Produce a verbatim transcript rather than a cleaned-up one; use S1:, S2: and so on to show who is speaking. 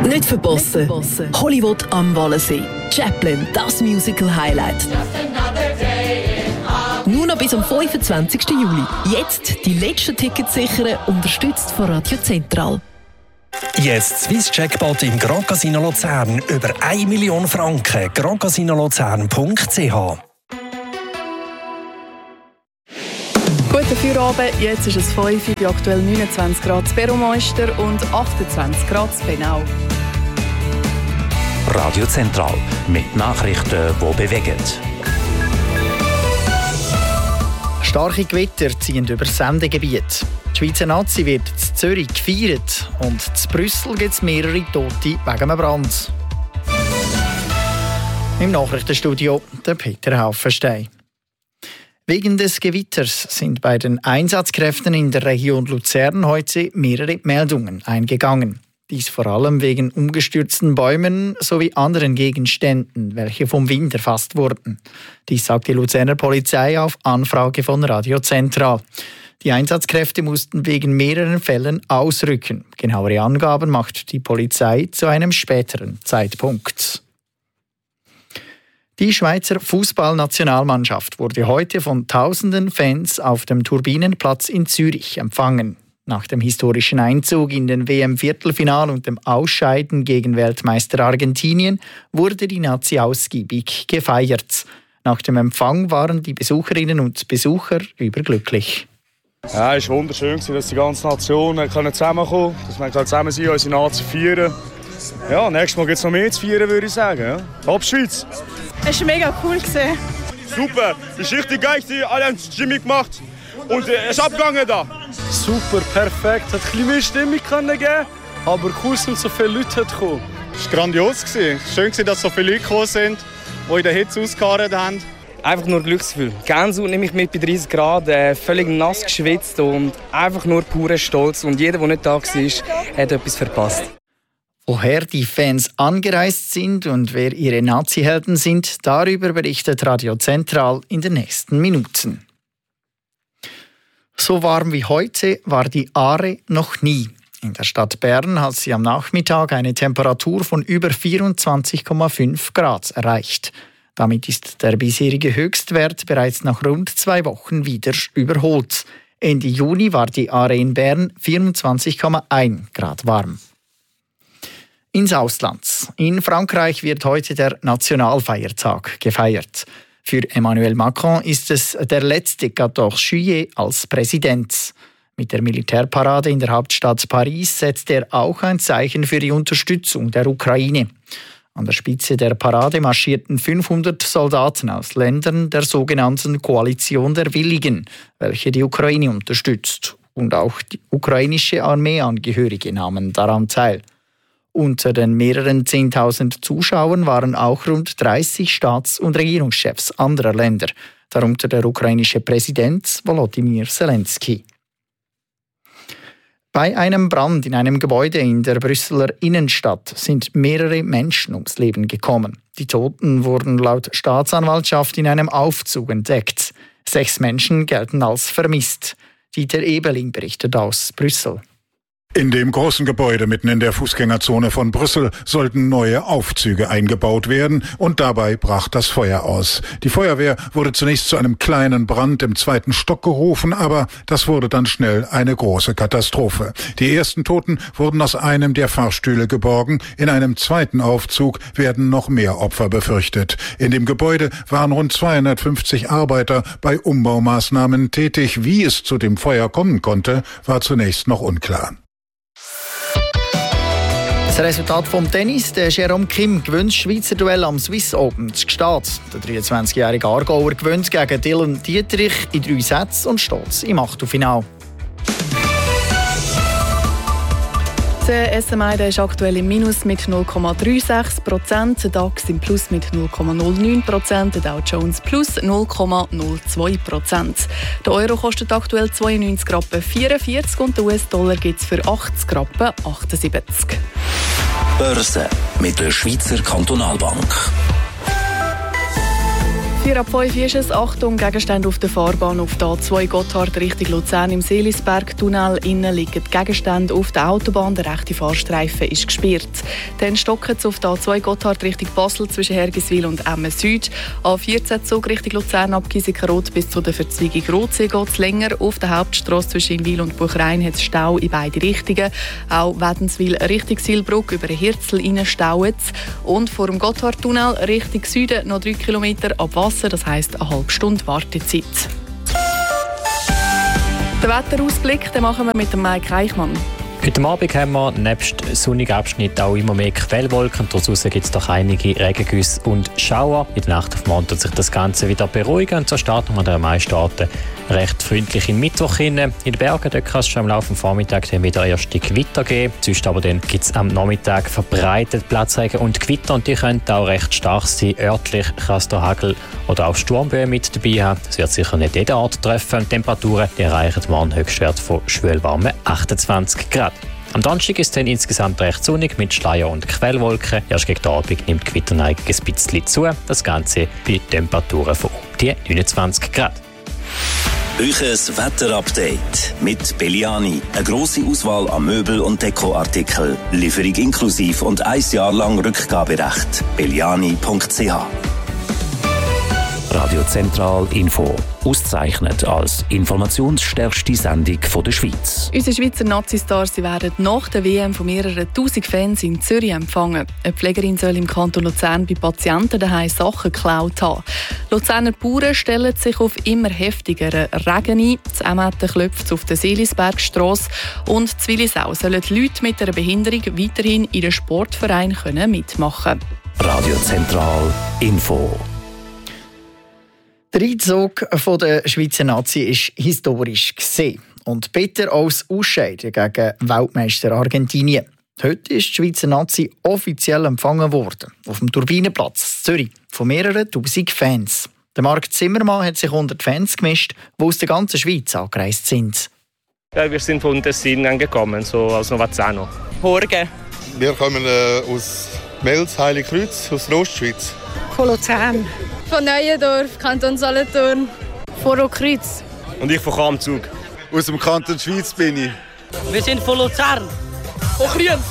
S1: Nicht verbossen. Hollywood am Wallensee. Chaplin, das Musical-Highlight. Nur noch bis am fünfundzwanzigsten Juli. Jetzt die letzten Tickets sichern, unterstützt von Radio Zentral.
S2: Jetzt Swiss Jackpot im Grand Casino Luzern. Über eine Million Franken. grand casino luzern punkt c h.
S3: Guten Feierabend, jetzt ist es fünf Uhr, bei aktuell neunundzwanzig Grad in Beromeister und achtundzwanzig Grad in Benau.
S4: Radio Zentral mit Nachrichten, die bewegen.
S5: Starke Gewitter ziehen über das Sendegebiet. Die Schweizer Nazi wird in Zürich gefeiert und in Brüssel gibt es mehrere Tote wegen einem Brand. Im Nachrichtenstudio der Peter Haufenstein. Wegen des Gewitters sind bei den Einsatzkräften in der Region Luzern heute mehrere Meldungen eingegangen. Dies vor allem wegen umgestürzten Bäumen sowie anderen Gegenständen, welche vom Wind erfasst wurden. Dies sagt die Luzerner Polizei auf Anfrage von Radio Zentral. Die Einsatzkräfte mussten wegen mehreren Fällen ausrücken. Genauere Angaben macht die Polizei zu einem späteren Zeitpunkt. Die Schweizer Fußballnationalmannschaft wurde heute von tausenden Fans auf dem Turbinenplatz in Zürich empfangen. Nach dem historischen Einzug in den W M-Viertelfinal und dem Ausscheiden gegen Weltmeister Argentinien wurde die Nazi ausgiebig gefeiert. Nach dem Empfang waren die Besucherinnen und Besucher überglücklich.
S6: Ja, es war wunderschön, dass die ganze Nation zusammenkommen kann, dass wir zusammen sind, unsere Nazi feiern. Ja, nächstes Mal gibt es noch mehr zu feiern, würde ich sagen. Ja. Top Schweiz!
S7: Es war mega cool.
S6: Super, das ist richtig geil, alle haben Jimmy gemacht und es ist abgegangen da.
S8: Super, perfekt, hat ein bisschen mehr Stimmung geben, aber cool sind so viele Leute gekommen.
S9: Es war grandios, schön, dass so viele Leute gekommen sind, die in der Hitze ausgeharrt haben.
S10: Einfach nur Glücksgefühl. Gänsehaut nehme ich mit bei dreißig Grad, äh, völlig nass geschwitzt und einfach nur purer Stolz. Und jeder, der nicht da war, hat etwas verpasst.
S5: Woher die Fans angereist sind und wer ihre Nazi-Helden sind, darüber berichtet Radio Zentral in den nächsten Minuten. So warm wie heute war die Aare noch nie. In der Stadt Bern hat sie am Nachmittag eine Temperatur von über vierundzwanzig Komma fünf Grad erreicht. Damit ist der bisherige Höchstwert bereits nach rund zwei Wochen wieder überholt. Ende Juni war die Aare in Bern vierundzwanzig Komma eins Grad warm. Ins Ausland. In Frankreich wird heute der Nationalfeiertag gefeiert. Für Emmanuel Macron ist es der letzte vierzehn Juillet als Präsident. Mit der Militärparade in der Hauptstadt Paris setzt er auch ein Zeichen für die Unterstützung der Ukraine. An der Spitze der Parade marschierten fünfhundert Soldaten aus Ländern der sogenannten Koalition der Willigen, welche die Ukraine unterstützt. Und auch die ukrainische Armeeangehörige nahmen daran teil. Unter den mehreren zehntausend Zuschauern waren auch rund dreißig Staats- und Regierungschefs anderer Länder, darunter der ukrainische Präsident Volodymyr Zelensky. Bei einem Brand in einem Gebäude in der Brüsseler Innenstadt sind mehrere Menschen ums Leben gekommen. Die Toten wurden laut Staatsanwaltschaft in einem Aufzug entdeckt. Sechs Menschen gelten als vermisst. Dieter Ebeling berichtet aus Brüssel.
S11: In dem großen Gebäude mitten in der Fußgängerzone von Brüssel sollten neue Aufzüge eingebaut werden und dabei brach das Feuer aus. Die Feuerwehr wurde zunächst zu einem kleinen Brand im zweiten Stock gerufen, aber das wurde dann schnell eine große Katastrophe. Die ersten Toten wurden aus einem der Fahrstühle geborgen. In einem zweiten Aufzug werden noch mehr Opfer befürchtet. In dem Gebäude waren rund zweihundertfünfzig Arbeiter bei Umbaumaßnahmen tätig. Wie es zu dem Feuer kommen konnte, war zunächst noch unklar.
S5: Das Resultat vom Tennis: der Jerome Kim gewinnt das Schweizer Duell am Swiss Open zu Gstaad. Der dreiundzwanzigjährige Aargauer gewinnt gegen Dylan Dietrich in drei Sätzen und steht im Achtelfinale.
S3: Der S M I der ist aktuell im Minus mit null Komma sechsunddreißig Prozent, der DAX im Plus mit null Komma null neun Prozent, der Dow Jones Plus null Komma null zwei Prozent. Der Euro kostet aktuell zweiundneunzig Rappen vierundvierzig und der U S-Dollar gibt es für achtzig Rappen achtundsiebzig.
S4: Börse mit der Schweizer Kantonalbank.
S3: vier ab fünf ist es. Achtung, Gegenstände auf der Fahrbahn auf der A zwei Gotthard Richtung Luzern im Seelisberg-Tunnel. Innen liegen Gegenstände auf der Autobahn. Der rechte Fahrstreifen ist gesperrt. Dann stocken es auf der A zwei Gotthard Richtung Basel zwischen Hergiswil und Emmen Süd. A vierzehn Zug Richtung Luzern ab Giesikenrot bis zu der Verzweigung Rotsee geht es länger. Auf der Hauptstrasse zwischen Inwil und Buchrein hat es Stau in beide Richtungen. Auch Wädenswil Richtung Silbrugg über den Hirzel rein staut es. Und vor dem Gotthardtunnel Richtung Süden noch drei Kilometer ab Wasser, das heisst eine halbe Stunde Wartezeit. Den Wetterausblick den machen wir mit dem Mike Reichmann.
S7: Heute Abend haben wir nebst sonnigen Abschnitten auch immer mehr Quellwolken. Daraus gibt es doch einige Regengüsse und Schauer. In der Nacht auf morgen wird sich das Ganze wieder beruhigen. Und so starten wir an meisten Orten recht freundlich in Mittwoch hin. In den Bergen dort kann es schon am Laufe des Vormittags dann wieder erste Gewitter geben. Sonst aber dann gibt es am Nachmittag verbreitet Platzregen und Gewitter. Und die können auch recht stark sein. Örtlich kann es da Hagel oder auch Sturmböen mit dabei haben. Das wird sicher nicht jeden Ort treffen. Die Temperaturen die erreichen morgen Höchstwert von schwülwarmen achtundzwanzig Grad. Am Donnerstag ist es dann insgesamt recht sonnig mit Schleier und Quellwolken. Erst gegen den Abend nimmt die Gewitterneigung ein bisschen zu. Das Ganze bei Temperaturen von um die neunundzwanzig Grad.
S12: Euches Wetterupdate mit Belliani. Eine grosse Auswahl an Möbel- und Dekoartikel. Lieferung inklusiv und ein Jahr lang Rückgaberecht. belliani punkt c h.
S4: Radio Zentral Info. Ausgezeichnet als informationsstärkste Sendung der Schweiz.
S3: Unsere Schweizer Nazistars sie werden nach der W M von mehreren tausend Fans in Zürich empfangen. Eine Pflegerin soll im Kanton Luzern bei Patienten daheim Sachen geklaut haben. Luzerner Bauern stellen sich auf immer heftigeren Regen ein. Das Emmetten klopft auf der Seelisbergstrasse und in Willisau sollen die Leute mit einer Behinderung weiterhin in den Sportverein mitmachen können.
S4: Radio Zentral Info.
S5: Der Einzug der Schweizer Nazi ist historisch gesehen und bitter als Ausscheiden gegen Weltmeister Argentinien. Heute ist die Schweizer Nazi offiziell empfangen worden, auf dem Turbinenplatz in Zürich, von mehreren tausend Fans. Der Marc Zimmermann hat sich unter die Fans gemischt, die aus der ganzen Schweiz angereist sind.
S13: Ja, wir sind von Tessin angekommen, so aus Novazzano.
S14: Morgen.
S15: Wir kommen äh, aus Mels, Heiligkreuz, aus der Ostschweiz.
S16: Von Luzern. Von Neuendorf, Kanton Solothurn. Von Rotkreuz.
S17: Und ich von Kamzug.
S15: Aus dem Kanton Schweiz bin ich.
S18: Wir sind von Luzern. Von Kriens.